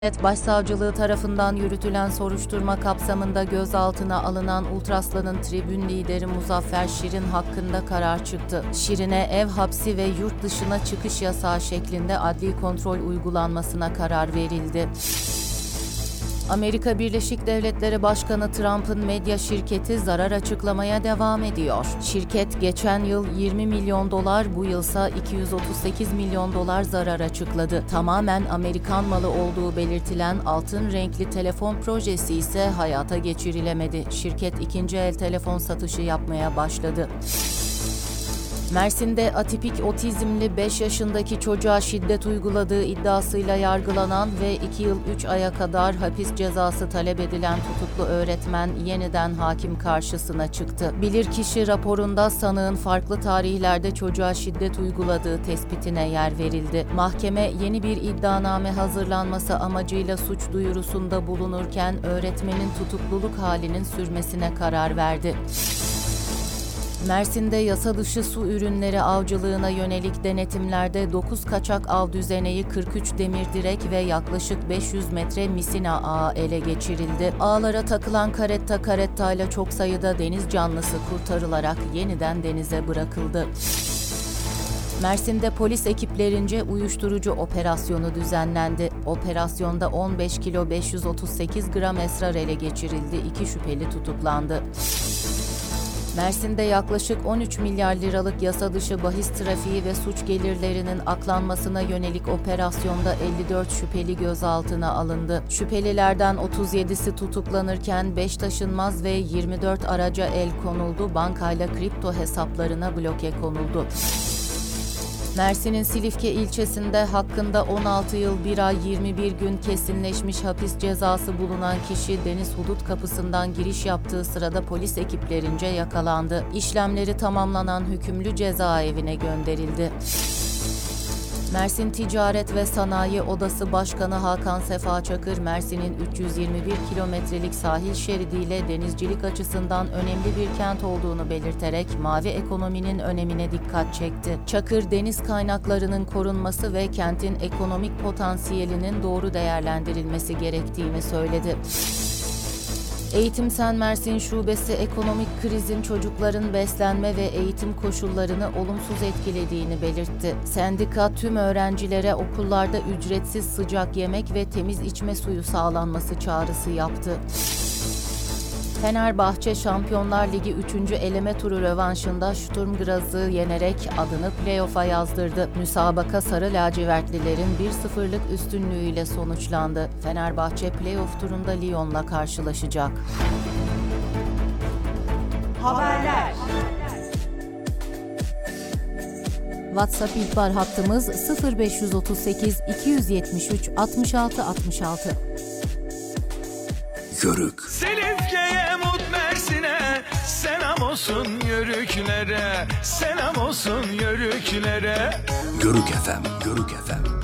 Başsavcılığı tarafından yürütülen soruşturma kapsamında gözaltına alınan Ultraslan'ın tribün lideri Muzaffer Şirin hakkında karar çıktı. Şirin'e ev hapsi ve yurt dışına çıkış yasağı şeklinde adli kontrol uygulanmasına karar verildi. Amerika Birleşik Devletleri Başkanı Trump'ın medya şirketi zarar açıklamaya devam ediyor. Şirket geçen yıl 20 milyon dolar, bu yılsa 238 milyon dolar zarar açıkladı. Tamamen Amerikan malı olduğu belirtilen altın renkli telefon projesi ise hayata geçirilemedi. Şirket ikinci el telefon satışı yapmaya başladı. Mersin'de atipik otizmli 5 yaşındaki çocuğa şiddet uyguladığı iddiasıyla yargılanan ve 2 yıl 3 aya kadar hapis cezası talep edilen tutuklu öğretmen yeniden hakim karşısına çıktı. Bilirkişi raporunda sanığın farklı tarihlerde çocuğa şiddet uyguladığı tespitine yer verildi. Mahkeme yeni bir iddianame hazırlanması amacıyla suç duyurusunda bulunurken öğretmenin tutukluluk halinin sürmesine karar verdi. Mersin'de yasa dışı su ürünleri avcılığına yönelik denetimlerde 9 kaçak av düzeneği, 43 demir direk ve yaklaşık 500 metre misina ağı ele geçirildi. Ağlara takılan karettayla çok sayıda deniz canlısı kurtarılarak yeniden denize bırakıldı. Mersin'de polis ekiplerince uyuşturucu operasyonu düzenlendi. Operasyonda 15 kilo 538 gram esrar ele geçirildi. 2 şüpheli tutuklandı. Mersin'de yaklaşık 13 milyar liralık yasa dışı bahis trafiği ve suç gelirlerinin aklanmasına yönelik operasyonda 54 şüpheli gözaltına alındı. Şüphelilerden 37'si tutuklanırken 5 taşınmaz ve 24 araca el konuldu, bankayla kripto hesaplarına bloke konuldu. Mersin'in Silifke ilçesinde hakkında 16 yıl 1 ay 21 gün kesinleşmiş hapis cezası bulunan kişi deniz hudut kapısından giriş yaptığı sırada polis ekiplerince yakalandı. İşlemleri tamamlanan hükümlü cezaevine gönderildi. Mersin Ticaret ve Sanayi Odası Başkanı Hakan Sefa Çakır, Mersin'in 321 kilometrelik sahil şeridiyle denizcilik açısından önemli bir kent olduğunu belirterek mavi ekonominin önemine dikkat çekti. Çakır, deniz kaynaklarının korunması ve kentin ekonomik potansiyelinin doğru değerlendirilmesi gerektiğini söyledi. Eğitim Sen Mersin Şubesi ekonomik krizin çocukların beslenme ve eğitim koşullarını olumsuz etkilediğini belirtti. Sendika tüm öğrencilere okullarda ücretsiz sıcak yemek ve temiz içme suyu sağlanması çağrısı yaptı. Fenerbahçe Şampiyonlar Ligi 3. eleme turu rövanşında Sturm Graz'ı yenerek adını play-off'a yazdırdı. Müsabaka Sarı Lacivertlilerin 1-0'lık üstünlüğüyle sonuçlandı. Fenerbahçe play-off turunda Lyon'la karşılaşacak. Haberler. WhatsApp ihbar hattımız 0538 273 66 66. Yörük. Silifke'ye mut Mersin'e selam olsun yörüklere, selam olsun yörüklere. Yörük FM, Yörük FM.